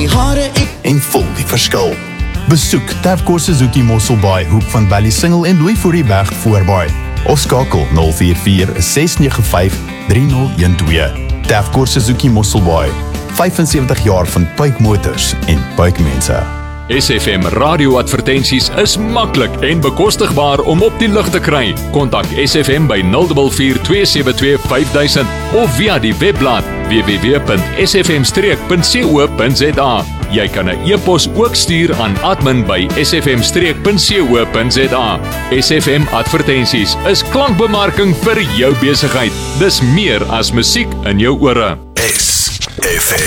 die hare en voel die verskil. Besoek Tavkor Suzuki Mosselbaai, hoek van Ballysingel en Louis Fourie-Berg voorbaai. Of skakel 044 695 3012. Tavkor Suzuki Mosselbaai, 75 jaar van puikmotors en puikmense. SFM radioadvertensies is maklik en bekostigbaar om op die lug te kry. Kontak SFM by 044 272 5000 of via die webblad www.sfm-streek.co.za. Jy kan 'n e-pos ook stuur aan admin by sfm-streek.co.za. SFM advertensies is klankbemarking vir jou besigheid. Dis meer as musiek in jou ore. SFM.